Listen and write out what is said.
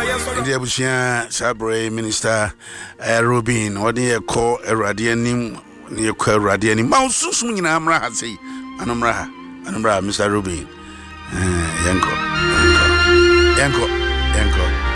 India Bushia Sabre Minister Robin, or the call a radianim near Radiani Mouse swinging Amra say, Anamra, Mr. Robin. Yanko.